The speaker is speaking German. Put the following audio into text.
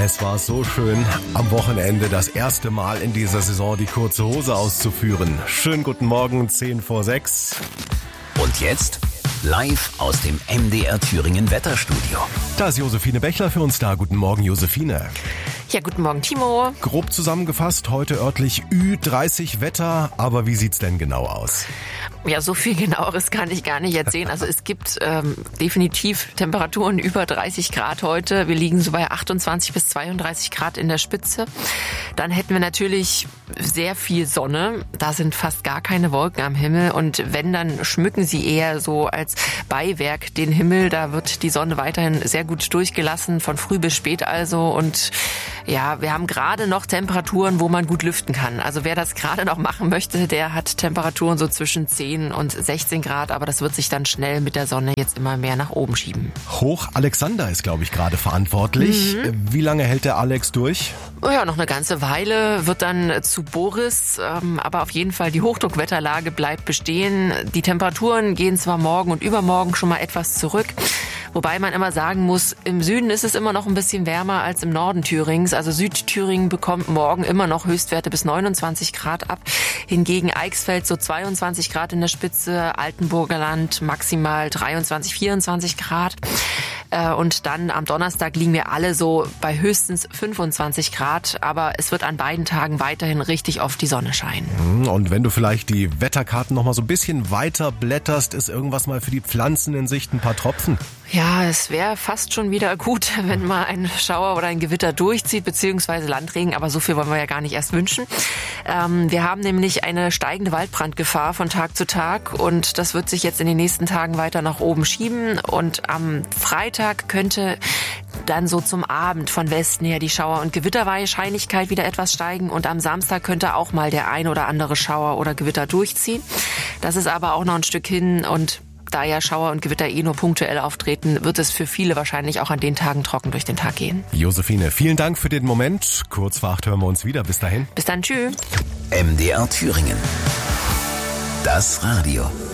Es war so schön, am Wochenende das erste Mal in dieser Saison die kurze Hose auszuführen. Schönen guten Morgen, 5:10. Und jetzt live aus dem MDR Thüringen Wetterstudio. Da ist Josephine Bechler für uns da. Guten Morgen, Josephine. Ja, guten Morgen, Timo. Grob zusammengefasst, heute örtlich Ü30 Wetter, aber wie sieht's denn genau aus? Ja, so viel Genaueres kann ich gar nicht erzählen. Also es gibt definitiv Temperaturen über 30 Grad heute. Wir liegen so bei 28 bis 32 Grad in der Spitze. Dann hätten wir natürlich sehr viel Sonne. Da sind fast gar keine Wolken am Himmel. Und wenn, dann schmücken sie eher so als Beiwerk den Himmel. Da wird die Sonne weiterhin sehr gut durchgelassen, von früh bis spät also. Und ja, wir haben gerade noch Temperaturen, wo man gut lüften kann. Also wer das gerade noch machen möchte, der hat Temperaturen so zwischen 10 und 16 Grad, aber das wird sich dann schnell mit der Sonne jetzt immer mehr nach oben schieben. Hoch Alexander ist, glaube ich, gerade verantwortlich. Wie lange hält der Alex durch? Oh ja, noch eine ganze Weile, wird dann zu Boris, aber auf jeden Fall die Hochdruckwetterlage bleibt bestehen. Die Temperaturen gehen zwar morgen und übermorgen schon mal etwas zurück, wobei man immer sagen muss, im Süden ist es immer noch ein bisschen wärmer als im Norden Thürings. Also Südthüringen bekommt morgen immer noch Höchstwerte bis 29 Grad ab. Hingegen Eichsfeld so 22 Grad in der Spitze, Altenburger Land maximal 23, 24 Grad. Und dann am Donnerstag liegen wir alle so bei höchstens 25 Grad. Aber es wird an beiden Tagen weiterhin richtig oft die Sonne scheinen. Und wenn du vielleicht die Wetterkarten noch mal so ein bisschen weiter blätterst, ist irgendwas mal für die Pflanzen in Sicht, ein paar Tropfen? Ja, es wäre fast schon wieder gut, wenn mal ein Schauer oder ein Gewitter durchzieht, beziehungsweise Landregen, aber so viel wollen wir ja gar nicht erst wünschen. Wir haben nämlich eine steigende Waldbrandgefahr von Tag zu Tag und das wird sich jetzt in den nächsten Tagen weiter nach oben schieben und am Freitag könnte dann so zum Abend von Westen her die Schauer- und Gewitterwahrscheinlichkeit wieder etwas steigen und am Samstag könnte auch mal der ein oder andere Schauer oder Gewitter durchziehen. Das ist aber auch noch ein Stück hin und da ja Schauer und Gewitter nur punktuell auftreten, wird es für viele wahrscheinlich auch an den Tagen trocken durch den Tag gehen. Josephine, vielen Dank für den Moment. Kurz vor 8 hören wir uns wieder. Bis dahin. Bis dann, tschüss. MDR Thüringen. Das Radio.